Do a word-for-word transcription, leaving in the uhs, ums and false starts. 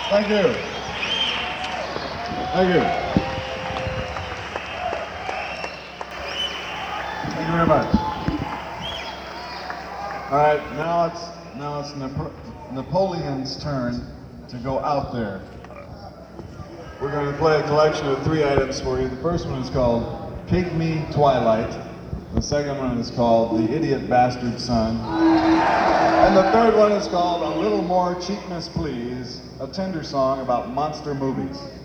Thank you. Thank you. Thank you very much. All right, now it's now it's Napo Napoleon's turn to go out there. We're going to play a collection of three items for you. The first one is called Pygmy Twilight. The second one is called The Idiot Bastard Son. And the third one is called A Little More Cheapness Please, a tender song about monster movies.